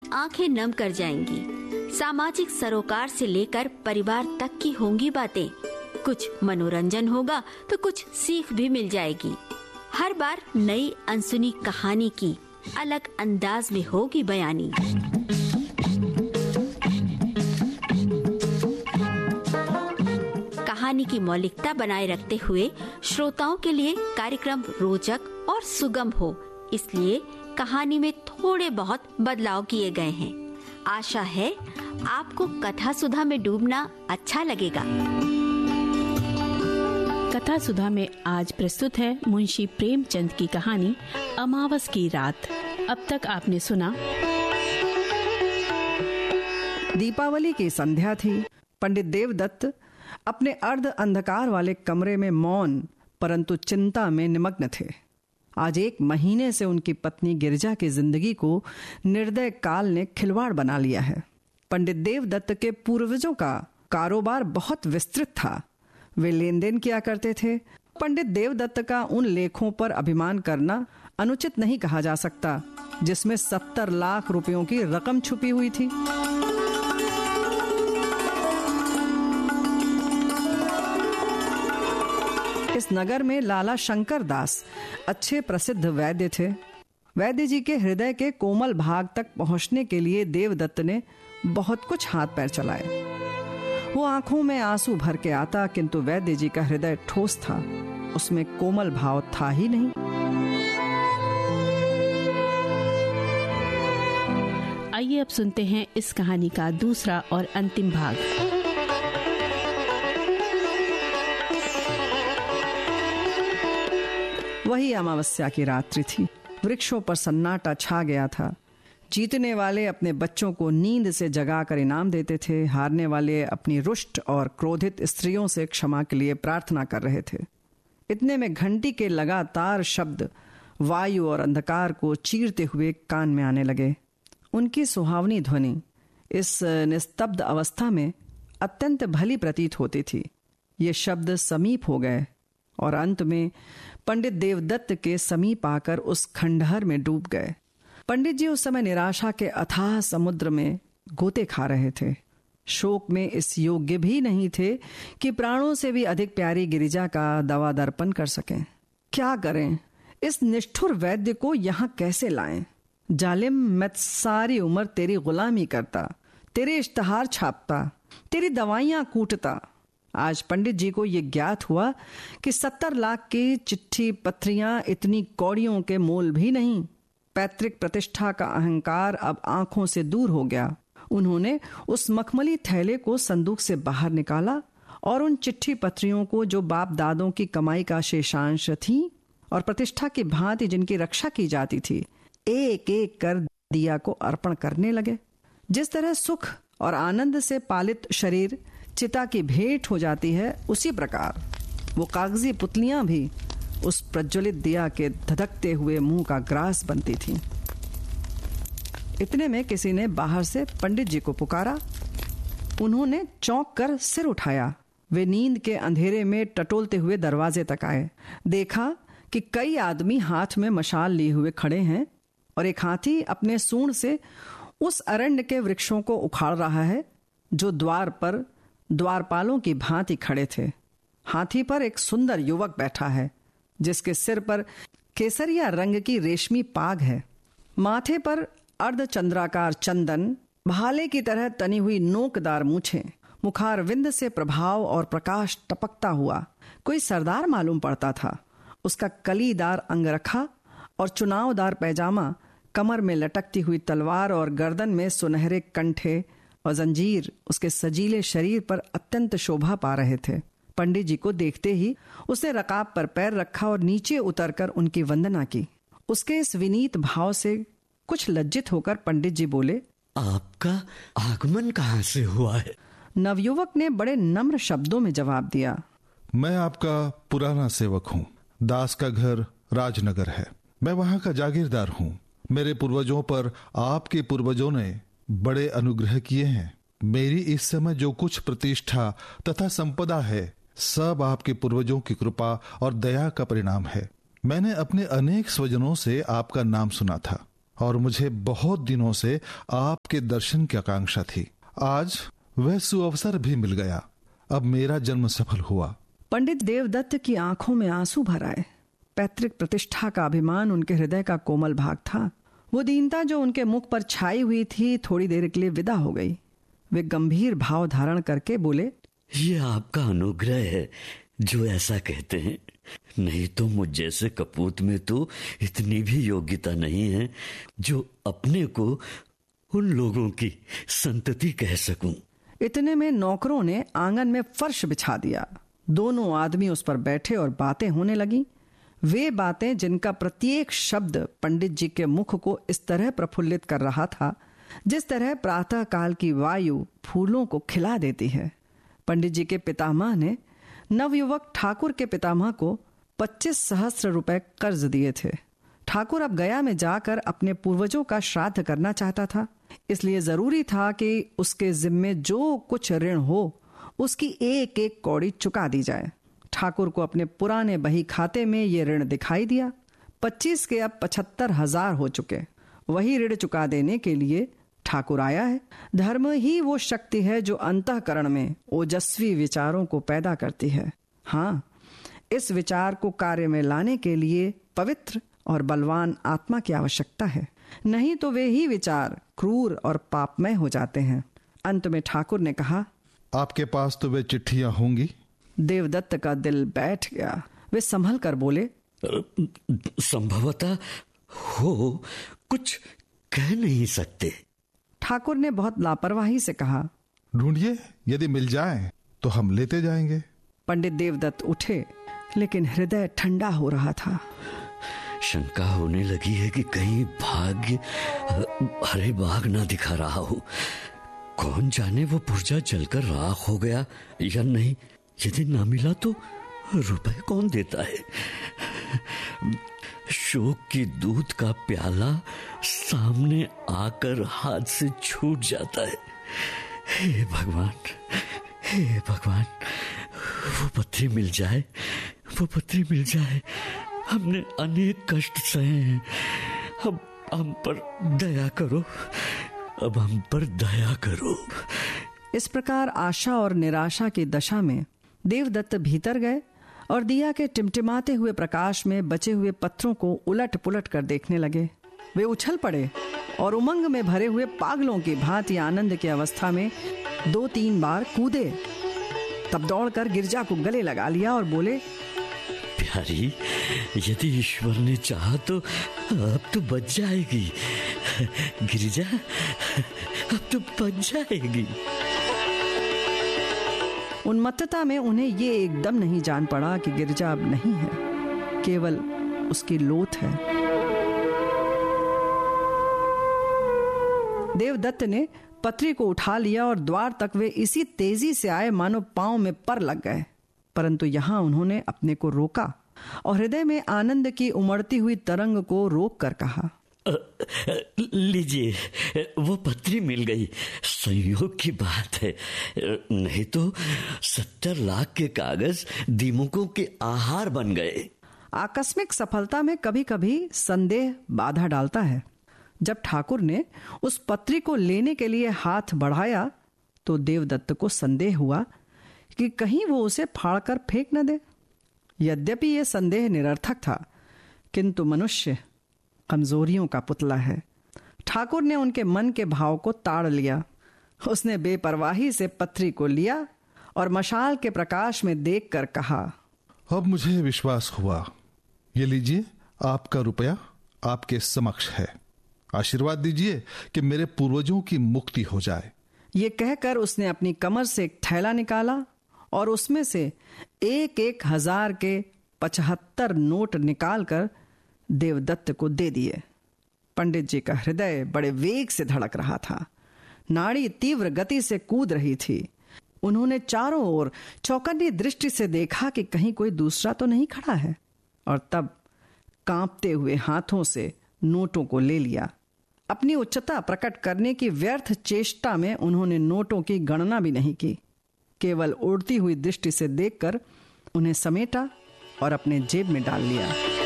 आंखें नम कर जाएंगी। सामाजिक सरोकार से लेकर परिवार तक की होंगी बातें। कुछ मनोरंजन होगा तो कुछ सीख भी मिल जाएगी। हर बार नई अनसुनी कहानी की अलग अंदाज में होगी बयानी। कहानी की मौलिकता बनाए रखते हुए श्रोताओं के लिए कार्यक्रम रोचक और सुगम हो, इसलिए कहानी में थोड़े बहुत बदलाव किए गए हैं। आशा है आपको कथा सुधा में डूबना अच्छा लगेगा। कथा सुधा में आज प्रस्तुत है मुंशी प्रेमचंद की कहानी अमावस की रात। अब तक आपने सुना। दीपावली की संध्या थी। पंडित देवदत्त अपने अर्ध अंधकार वाले कमरे में मौन परंतु चिंता में निमग्न थे। आज 1 महीने से उनकी पत्नी गिरिजा की जिंदगी को निर्दय काल ने खिलवाड़ बना लिया है। पंडित देवदत्त के पूर्वजों का कारोबार बहुत विस्तृत था। वे लेन देन किया करते थे। पंडित देवदत्त का उन लेखों पर अभिमान करना अनुचित नहीं कहा जा सकता जिसमें 70 लाख रुपयों की रकम छुपी हुई थी। इस नगर में लाला शंकर दास अच्छे प्रसिद्ध वैद्य थे। वैद्य जी के हृदय के कोमल भाग तक पहुंचने के लिए देवदत्त ने बहुत कुछ हाथ पैर चलाए। वो आंखों में आंसू भर के आता, किंतु वैद्य जी का हृदय ठोस था, उसमें कोमल भाव था ही नहीं। आइए अब सुनते हैं इस कहानी का दूसरा और अंतिम भाग। वही अमावस्या की रात्रि थी। वृक्षों पर सन्नाटा छा गया था। जीतने वाले अपने बच्चों को नींद से जगाकर इनाम देते थे। हारने वाले अपनी रुष्ट और क्रोधित स्त्रियों से क्षमा के लिए प्रार्थना कर रहे थे। इतने में घंटी के लगातार शब्द वायु और अंधकार को चीरते हुए कान में आने लगे। उनकी सुहावनी ध्वनि इस निस्तब्ध अवस्था में अत्यंत भली प्रतीत होती थी। ये शब्द समीप हो गए और अंत में पंडित देवदत्त के समीप आकर उस खंडहर में डूब गए। पंडित जी उस समय निराशा के अथाह समुद्र में गोते खा रहे थे। शोक में इस योग्य भी नहीं थे कि प्राणों से भी अधिक प्यारी गिरिजा का दवा दर्पण कर सकें। क्या करें? इस निष्ठुर वैद्य को यहाँ कैसे लाएं? जालिम, मैं सारी उम्र तेरी गुलामी करता, तेरे इश्तहार छापता, तेरी दवाइयां कूटता। आज पंडित जी को ये ज्ञात हुआ कि 70 लाख की चिट्ठी पत्रियां इतनी कौड़ियों के मोल भी नहीं। पैतृक प्रतिष्ठा का अहंकार अब आंखों से दूर हो गया। उन्होंने उस मखमली थैले को संदूक से बाहर निकाला और उन चिट्ठी पत्रियों को, जो बाप दादों की कमाई का शेषांश थी और प्रतिष्ठा की भांति जिनकी रक्षा की जाती थी, एक एक कर दिया को अर्पण करने लगे। जिस तरह सुख और आनंद से पालित शरीर चिता की भेंट हो जाती है, उसी प्रकार वो कागजी पुतलियां भी उस प्रज्वलित दिया के धधकते हुए मुंह का ग्रास बनती थीं। इतने में किसी ने बाहर से पंडित जी को पुकारा। उन्होंने चौंक कर सिर उठाया। वे नींद के अंधेरे में टटोलते हुए दरवाजे तक आए। देखा कि कई आदमी हाथ में मशाल लिए हुए खड़े हैं और एक हाथी अपने सूंड से उस अरण्य के वृक्षों को उखाड़ रहा है जो द्वार पर द्वारपालों की भांति खड़े थे। हाथी पर एक सुंदर युवक बैठा है जिसके सिर पर केसरिया रंग की रेशमी पाग है। माथे पर अर्धचंद्राकार चंदन, भाले की तरह तनी हुई नोकदार मूछें, मुखारविंद से प्रभाव और प्रकाश टपकता हुआ कोई सरदार मालूम पड़ता था। उसका कलीदार अंगरखा और चुनावदार पैजामा, कमर में लटकती हुई तलवार और गर्दन में सुनहरे कंठे और जंजीर उसके सजीले शरीर पर अत्यंत शोभा पा रहे थे। पंडित जी को देखते ही उसने रकाब पर पैर रखा और नीचे उतरकर उनकी वंदना की। उसके इस विनीत भाव से कुछ लज्जित होकर पंडित जी बोले, आपका आगमन कहाँ से हुआ है? नवयुवक ने बड़े नम्र शब्दों में जवाब दिया, मैं आपका पुराना सेवक हूँ। दास का घर राजनगर है, मैं वहाँ का जागीरदार हूँ। मेरे पूर्वजों पर आपके पूर्वजों ने बड़े अनुग्रह किए हैं। मेरी इस समय जो कुछ प्रतिष्ठा तथा संपदा है, सब आपके पूर्वजों की कृपा और दया का परिणाम है। मैंने अपने अनेक स्वजनों से आपका नाम सुना था। और मुझे बहुत दिनों से आपके दर्शन की आकांक्षा थी। आज वह सुअवसर भी मिल गया। अब मेरा जन्म सफल हुआ। पंडित देवदत्त की आंखों में आंसू भर आए। पैतृक प्रतिष्ठा का अभिमान उनके हृदय का कोमल भाग था। वो दीनता जो उनके मुख पर छाई हुई थी थोड़ी देर के लिए विदा हो गई। वे गंभीर भाव धारण करके बोले, ये आपका अनुग्रह है जो ऐसा कहते हैं, नहीं तो मुझ जैसे कपूत में तो इतनी भी योग्यता नहीं है जो अपने को उन लोगों की संतति कह सकूं। इतने में नौकरों ने आंगन में फर्श बिछा दिया। दोनों आदमी उस पर बैठे और बातें होने लगी। वे बातें जिनका प्रत्येक शब्द पंडित जी के मुख को इस तरह प्रफुल्लित कर रहा था जिस तरह प्रातः काल की वायु फूलों को खिला देती है। पंडित जी के पितामह ने नवयुवक ठाकुर के पितामह को 25,000 रुपए कर्ज दिए थे। ठाकुर अब गया में जाकर अपने पूर्वजों का श्राद्ध करना चाहता था, इसलिए जरूरी था कि उसके जिम्मे जो कुछ ऋण हो उसकी एक एक कौड़ी चुका दी जाए। ठाकुर को अपने पुराने बही खाते में ये ऋण दिखाई दिया। 25 के अब 75,000 हो चुके। वही ऋण चुका देने के लिए ठाकुर आया है। धर्म ही वो शक्ति है जो अंतःकरण में ओजस्वी विचारों को पैदा करती है। हाँ, इस विचार को कार्य में लाने के लिए पवित्र और बलवान आत्मा की आवश्यकता है, नहीं तो वे ही विचार क्रूर और पापमय हो जाते हैं। अंत में ठाकुर ने कहा, आपके पास तो वे चिट्ठियां होंगी। देवदत्त का दिल बैठ गया। वे संभल कर बोले, संभवतः हो, कुछ कह नहीं सकते। ठाकुर ने बहुत लापरवाही से कहा, ढूंढिए, यदि मिल जाए तो हम लेते जाएंगे। पंडित देवदत्त उठे, लेकिन हृदय ठंडा हो रहा था। शंका होने लगी है कि कहीं भाग्य हरे बाग ना दिखा रहा हो। कौन जाने वो पुर्जा जलकर राख हो गया या नहीं। यदि ना मिला तो रुपए कौन देता है। शोक की दूध का प्याला सामने आकर हाथ से छूट जाता है। हे भगवान, हे भगवान, वो पत्री मिल जाए, वो पत्री मिल जाए। हमने अनेक कष्ट सहे हैं, अब हम पर दया करो, अब हम पर दया करो। इस प्रकार आशा और निराशा की दशा में देवदत्त भीतर गए और दिया के टिमटिमाते हुए प्रकाश में बचे हुए पत्रों को उलट पुलट कर देखने लगे। वे उछल पड़े और उमंग में भरे हुए पागलों की भांति आनंद की अवस्था में 2-3 बार कूदे। तब दौड़कर गिरजा को गले लगा लिया और बोले, प्यारी, यदि ईश्वर ने चाहा तो अब तो बच जाएगी। गिरिजा, अब तो बच जाएगी। उन्मत्तता में उन्हें ये एकदम नहीं जान पड़ा कि गिरजा अब नहीं है, केवल उसकी लोथ है। देवदत्त ने पत्री को उठा लिया और द्वार तक वे इसी तेजी से आए मानो पांव में पर लग गए। परंतु यहां उन्होंने अपने को रोका और हृदय में आनंद की उमड़ती हुई तरंग को रोक कर कहा, लीजिए, वो पत्री मिल गई। संयोग की बात है, नहीं तो 70 लाख के कागज दीमकों के आहार बन गए। आकस्मिक सफलता में कभी कभी संदेह बाधा डालता है। जब ठाकुर ने उस पत्री को लेने के लिए हाथ बढ़ाया तो देवदत्त को संदेह हुआ कि कहीं वो उसे फाड़कर फेंक न दे। यद्यपि यह संदेह निरर्थक था, किंतु मनुष्य कमजोरियों का पुतला है। ठाकुर ने उनके मन के भाव को ताड़ लिया। उसने बेपरवाही से पत्री को लिया और मशाल के प्रकाश में देखकर कहा, अब मुझे विश्वास हुआ। ये लीजिए, आपका रुपया आपके समक्ष है। आशीर्वाद दीजिए कि मेरे पूर्वजों की मुक्ति हो जाए। ये कहकर उसने अपनी कमर से एक थैला निकाला और उसमें से 1-1 हजार के 75 नोट निकालकर देवदत्त को दे दिए। पंडित जी का हृदय बड़े वेग से धड़क रहा था। नाड़ी तीव्र गति से कूद रही थी। उन्होंने चारों ओर चौकन्नी दृष्टि से देखा कि कहीं कोई दूसरा तो नहीं खड़ा है, और तब कांपते हुए हाथों से नोटों को ले लिया। अपनी उच्चता प्रकट करने की व्यर्थ चेष्टा में उन्होंने नोटों की गणना भी नहीं की। केवल उड़ती हुई दृष्टि से देखकर उन्हें समेटा और अपने जेब में डाल लिया।